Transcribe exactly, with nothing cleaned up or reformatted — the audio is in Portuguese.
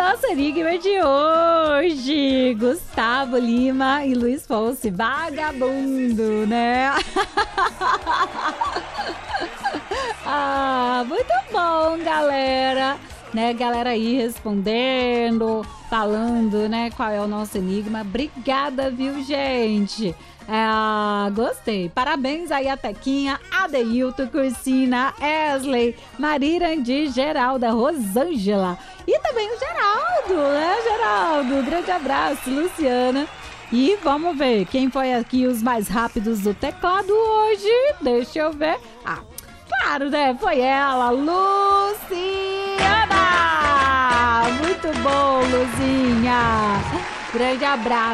nosso enigma de hoje. Gustavo Lima e Luiz Fonsi, vagabundo, né? Ah, muito bom, galera. Né, galera aí respondendo, falando, né, qual é o nosso enigma. Obrigada, viu, gente? É, gostei. Parabéns aí a Tequinha, Adeilton, Cursina, Esley, Marirandi, Geralda, Rosângela e também o Geraldo, né, Geraldo? Grande abraço, Luciana. E vamos ver quem foi aqui os mais rápidos do teclado hoje. Deixa eu ver. Ah, claro, né? Foi ela, Luciana! Muito bom, Luzinha! Grande abraço.